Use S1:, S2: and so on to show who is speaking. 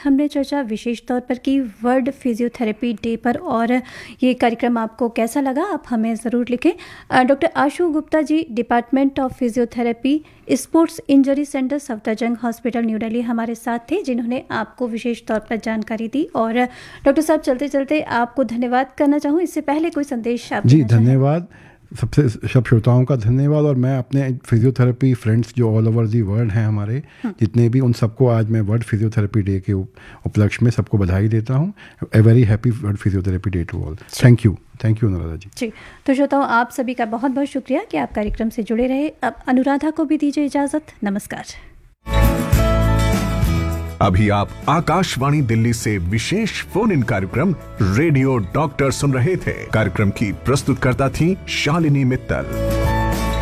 S1: हमने चर्चा विशेष तौर पर की वर्ल्ड फिजियोथेरेपी डे पर, और ये कार्यक्रम आपको कैसा लगा आप हमें ज़रूर लिखें। Doctor Ashu Gupta ji, department of physiotherapy, sports injury centre, Safdarjung hospital, new Delhi हमारे साथ थे, जिन्होंने आपको विशेष तौर पर जानकारी दी। और डॉक्टर साहब, चलते चलते आपको धन्यवाद करना चाहूँ, इससे पहले कोई संदेश आप
S2: जी धन्यवाद, सब श्रोताओं का धन्यवाद। और मैं अपने फिजियोथेरेपी फ्रेंड्स जो ऑल ओवर दी वर्ल्ड हैं हमारे जितने भी, उन सबको आज मैं वर्ल्ड फिजियोथेरेपी डे के उपलक्ष्य में सबको बधाई देता हूँ। A very happy world physiotherapy day to all. Thank you Anuradha जी।
S1: तो श्रोताओं, आप सभी का बहुत बहुत शुक्रिया कि आप कार्यक्रम से जुड़े रहे। अब अनुराधा को भी दीजिए इजाजत। नमस्कार।
S3: अभी आप आकाशवाणी दिल्ली से विशेष फोन इन कार्यक्रम रेडियो डॉक्टर सुन रहे थे। कार्यक्रम की प्रस्तुतकर्ता थी शालिनी मित्तल।